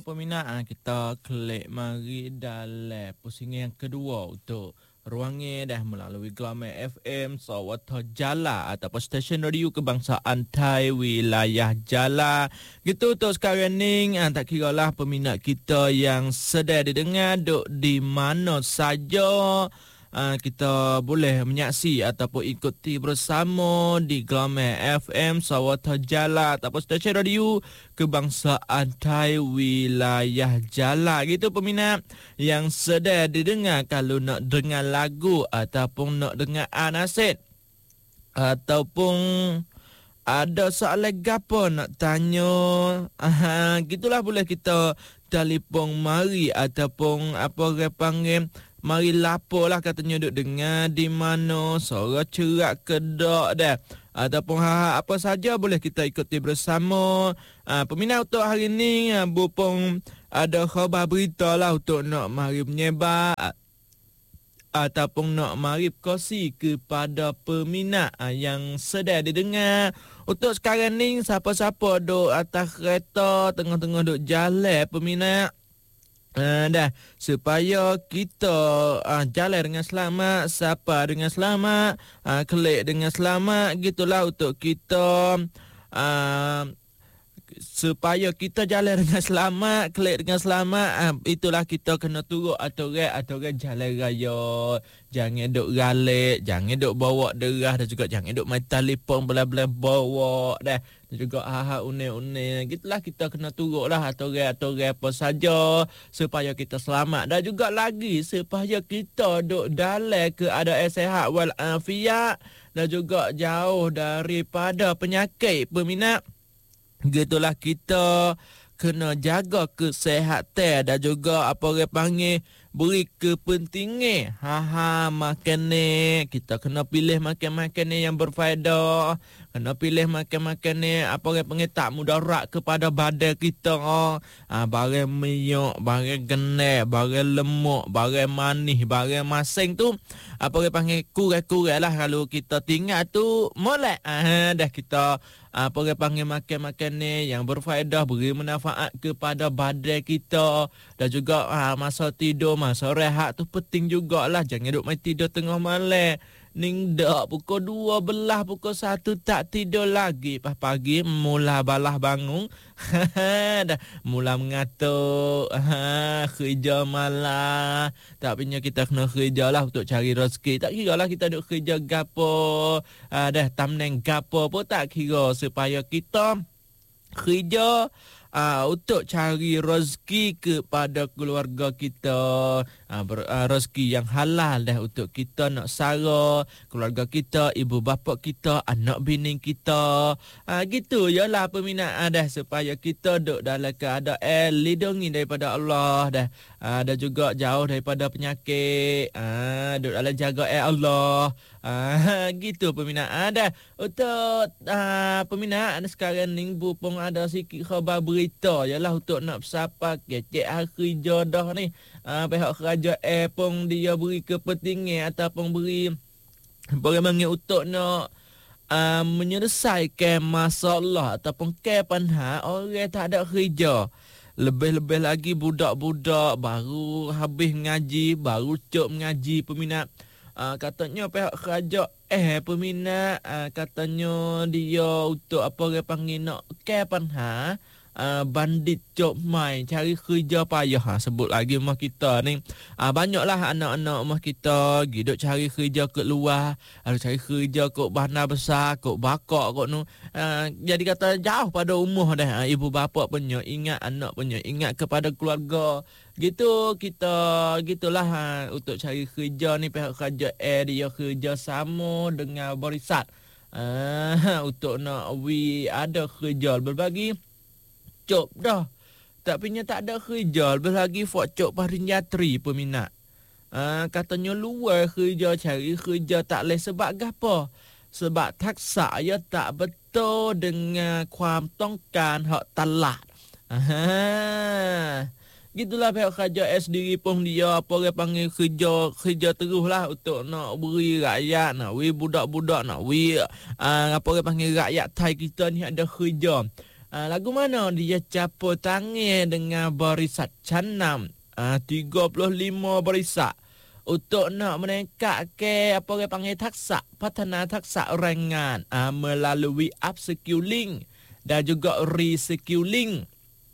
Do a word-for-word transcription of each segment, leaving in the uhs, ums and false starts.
peminat, ah, kita klik mari dalam pusingan yang kedua untuk ruangnya dah melalui Glamour F M Sawatha Jala ataupun stesen radio kebangsaan Thai wilayah Jala. Gitu untuk sekarang ni, ah, tak kira lah peminat kita yang sedang didengar duk di mana saja. Uh, kita boleh menyaksi ataupun ikuti bersama di Glamour F M Sawatha Jala ataupun stesen radio kebangsaan Thai wilayah Jala. Gitu peminat yang sedang didengar, kalau nak dengar lagu ataupun nak dengar anaset ataupun ada soalan gapo nak tanya, aha, gitulah boleh kita telefon mari ataupun apa orang panggil mari lapor lah, katanya duk dengar di mana, suara cerak kedak dah ataupun ha, apa saja boleh kita ikuti bersama. Ha, peminat untuk hari ni, ha, Bupong ada khabar berita lah untuk nak mari menyebar ataupun nak mari kongsi kepada peminat ha, yang sedang didengar. Untuk sekarang ni, siapa-siapa duk atas kereta, tengah-tengah duk jalan peminat, Uh, dah supaya kita uh, jalan dengan selamat, sapa dengan selamat, uh, klik dengan selamat, gitulah untuk kita uh, supaya kita jalan dengan selamat, klik dengan selamat. uh, itulah kita kena turut aturan-aturan jalan raya. Jangan duk galik, jangan duk bawa derah, dan juga jangan duk main telefon belah-belah bawa dah. Dan juga hal-hal unik-unik. Gitulah kita kena turutlah aturan-aturan apa saja supaya kita selamat. Dan juga lagi supaya kita duk dalam keadaan sihat walafiat dan juga jauh daripada penyakit peminat. Gitulah kita kena jaga kesihatan dan juga apa orang panggil beri kepentingan ha-ha makan ni. Kita kena pilih makan-makan ni yang berfaedah. Kena pilih makan-makan ni apa orang panggil tak mudarat kepada badan kita. Ha, barang minyak, barang geneh, barang lemak, barang manis, barang masing tu apa orang panggil kurang-kurang lah. Kalau kita tinggal tu molek. Ha, dah kita apa orang panggil makan-makan ni yang berfaedah, beri manfaat kepada badan kita. Dan juga ha, masa tidur, masa rehat tu penting jugalah. Jangan duduk main tidur tengah malam. Ning dak pukul dua belas, pukul satu tak tidur lagi. Pas pagi mula balah bangun. Dah mula mengatuk. Ha, kerja malam. Tak punya kita kena kerja lah untuk cari rezeki. Tak kira lah kita duk kerja gapo. Ha, dah tamneng gapo pun tak kira. Supaya kita kerja Uh, untuk cari rezeki kepada keluarga kita, uh, ber, uh, rezeki yang halal dah untuk kita nak sara keluarga kita, ibu bapa kita, anak bini kita. Uh, gitu yalah peminat uh, dah supaya kita duduk dalam keadaan lindungi daripada Allah dah. Uh, dan juga jauh daripada penyakit. Uh, duduk dalam jagaan Allah. Uh, gitu peminat. Uh, dah untuk uh, peminat sekarang ni Bupong ada sikit khabar berita. Yalah untuk nak bersapa kecek hari jodoh ni. Uh, pihak kerajaan pun dia beri kepentingan ataupun beri bagaimana untuk nak uh, menyelesaikan masalah ataupun ke panha orang tak ada kerja. Lebih-lebih lagi budak-budak baru habis mengaji, baru cuk mengaji peminat. Uh, katanya pihak kerajaan eh peminat uh, katanya dia untuk apa orang panggil nak ke panha. Uh, bandit job mai cari kerja payah ha, sebut lagi rumah kita ni uh, banyaklah anak-anak rumah kita giduk cari kerja ke luar, ada cari kerja ke bandar besar, ke bakak ke nu. Uh, jadi kata jauh pada umur dah. Uh, ibu bapa punya ingat, anak punya ingat kepada keluarga. Gitu kita gitulah ha, untuk cari kerja ni pihak kerajaan dia kerja sama dengan barisan uh, untuk nak we ada kerja berbagi cop dah. Tak punya tak ada kerja. Lebih lagi fok cop parinjatri peminat. Uh, katanya luar kerja, cari kerja tak boleh sebab apa? Sebab taksa ya tak betul denganความต้องการhak talat. Aha. Gitulah pihak kerajaan sendiri pun dia apa orang panggil kerja kerja teruslah untuk nak beri rakyat, nak beri budak-budak, nak beri uh, apa orang panggil rakyat Thai kita ni ada kerja. Uh, lagu mana dia campur tangan dengan barisan canam. Uh, tiga puluh lima barisan. Untuk nak meningkat ke apa orang panggil taksa, patana taksa rangan uh, melalui upskilling dan juga reskilling.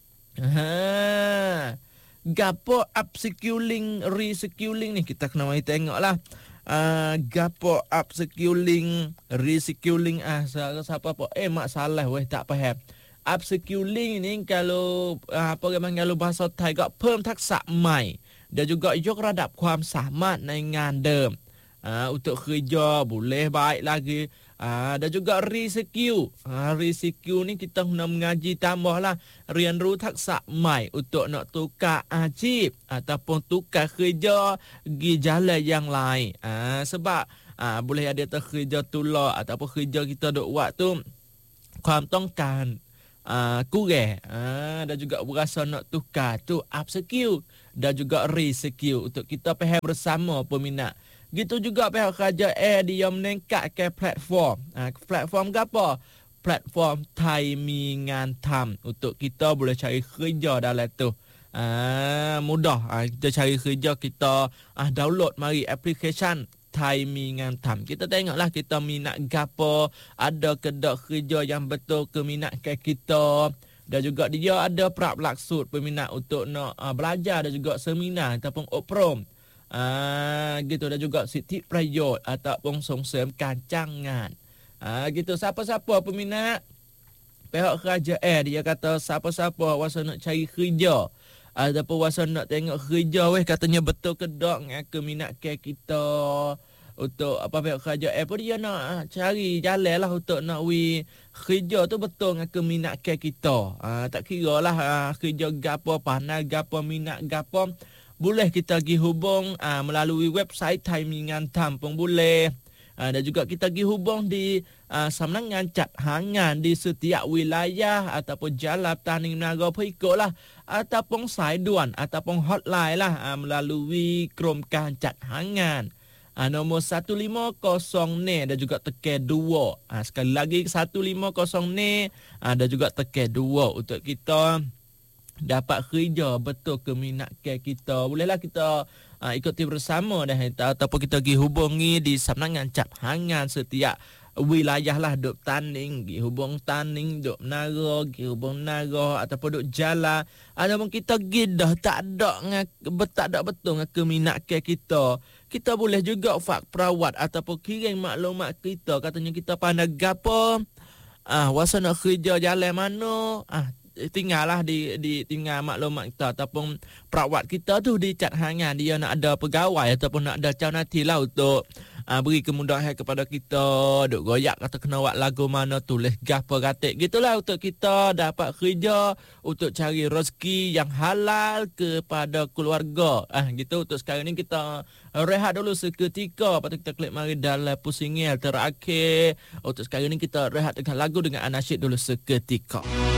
Ha. Gapo upskilling, reskilling ni kita kena mari tengoklah. Uh, gapo upskilling, reskilling ah siapa apa eh mak salah weh tak faham. Upskilling ni kalau uh, apa orang panggil bahasa Thai gak พิ่มทักษะใหม่ dan juga ยกระดับความสามารถในงานเดิม uh, untuk kerja boleh baik lagi. uh, dan juga reskill. uh, reskill ni kita kena mengaji tambah lah, เรียนรู้ทักษะใหม่ untuk nak tukar achieve ataupun tukar kerja pergi jalan yang lain. uh, sebab uh, boleh ada kerja tolak ataupun kerja kita duk buat tu ความต้องการ Uh, kurang uh, dan juga berasa nak tukar tu upskill dan juga reskill untuk kita faham bersama peminat. Gitu juga pihak kerja air dia meningkatkan platform. Uh, platform apa? Platform Thai Mi Ngan Tham untuk kita boleh cari kerja dalam tu. Uh, mudah uh, kita cari kerja, kita uh, download mari application Thai Mi Ngan Tham. Kita tengoklah kita minat gapo, ada kedak kerja yang betul keminatkan kita. Dan juga dia ada prap laksud peminat untuk nak uh, belajar dan juga seminar ataupun obrom. Ah uh, gitu, dan juga siti prayot ataupun ส่งเสริมการจ้างงาน. Ah uh, gitu, siapa-siapa peminat pihak kerajaan dia kata siapa-siapa wasa nak cari kerja ataupun wasa nak tengok kerja weh katanya betul ke tak dengan keminatkan kita untuk apa pihak kerajaan apa dia nak cari jalan lah untuk nak wi kerja tu betul dengan keminatkan kita. Uh, tak kira lah uh, kerja gapo, pandai gapo, minat gapo, boleh kita pergi hubung uh, melalui website Thai Mi Ngan Tham pun boleh. Uh, dan juga kita pergi hubung di uh, Samlangan Cat Hangan di setiap wilayah ataupun Jalan Petani Menara Perikot lah, ataupun saiduan ataupun hotline lah uh, melalui Kromkan Cat Hangan. Uh, nombor satu lima kosong ni dan juga tekan dua. Uh, sekali lagi satu lima kosong ni uh, dan juga tekan dua untuk kita dapat kerja betul keminatkan kita. Bolehlah kita uh, ikuti bersama dah ataupun kita pergi hubungi di Samlangan Cat Hangan setiap wilayah lah, duk Taning, pergi hubung Taning, duk Menara, pergi hubung Menara ataupun duk Jalan. Ataupun kita pergi dah tak ada tak ada betul dengan keminatkan kita. Kita boleh juga fak perawat ataupun kirim maklumat kita, katanya kita pandai gapo, ah wasa nak kerja jalan mana, ah tinggallah di di tinggal maklumat kita ataupun perawat kita tu di Cat Hangan, dia nak ada pegawai ataupun nak ada cawanati lah untuk uh, beri kemudahan kepada kita, duk goyak kata kena buat lagu mana, tulis gapo katik gitulah untuk kita dapat kerja untuk cari rezeki yang halal kepada keluarga. Ah gitu, untuk sekarang ni kita rehat dulu seketika, lepas tu kita klik mari dalam pusingil terakhir. Untuk sekarang ni kita rehat dengan lagu dengan anasyid dulu seketika.